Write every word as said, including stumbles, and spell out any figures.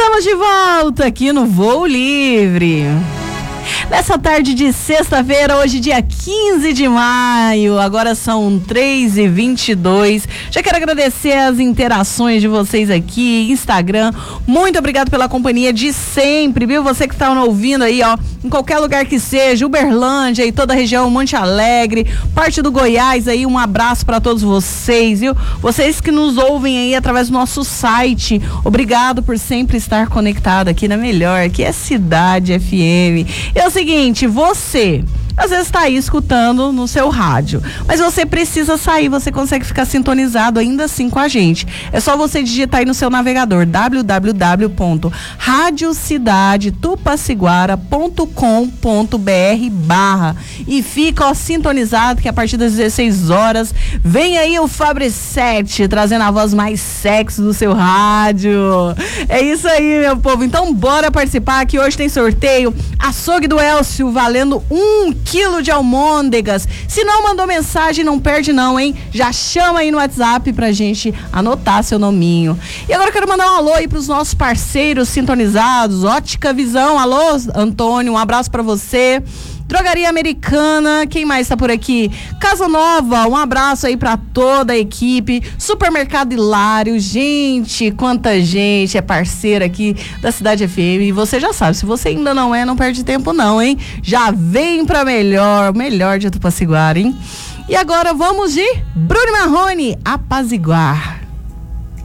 Estamos de volta aqui no Voo Livre. Nessa tarde de sexta-feira, hoje dia quinze de maio, agora são três e vinte e dois. Já quero agradecer as interações de vocês aqui, Instagram. Muito obrigado pela companhia de sempre, viu? Você que está ouvindo aí, ó, em qualquer lugar que seja, Uberlândia e toda a região, Monte Alegre, parte do Goiás aí, um abraço para todos vocês, viu? Vocês que nos ouvem aí através do nosso site, obrigado por sempre estar conectado aqui na melhor, que é Cidade F M. É o seguinte, você às vezes está aí escutando no seu rádio, mas você precisa sair, você consegue ficar sintonizado ainda assim com a gente. É só você digitar aí no seu navegador w w w ponto rádio cidade tupaciguara ponto com ponto b r barra e fica ó, sintonizado que a partir das dezesseis horas vem aí o Fabricete trazendo a voz mais sexy do seu rádio. É isso aí, meu povo. Então bora participar, que hoje tem sorteio Açougue do Elcio valendo um quilo de almôndegas. Se não mandou mensagem, não perde não, hein? Já chama aí no WhatsApp pra gente anotar seu nominho. E agora eu quero mandar um alô aí pros nossos parceiros sintonizados, Ótica Visão. Alô, Antônio, um abraço pra você. Drogaria Americana, quem mais tá por aqui? Casa Nova, um abraço aí pra toda a equipe. Supermercado Hilário, gente, quanta gente é parceira aqui da Cidade F M. E você já sabe, se você ainda não é, não perde tempo não, hein? Já vem pra melhor, melhor de Tupaciguara, hein? E agora vamos de Bruno Marrone, Apaziguar.